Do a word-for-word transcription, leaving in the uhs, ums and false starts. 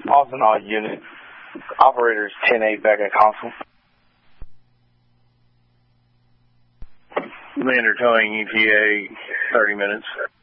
Austin, all units. Operators ten eight back at console. Lander towing E T A, thirty minutes.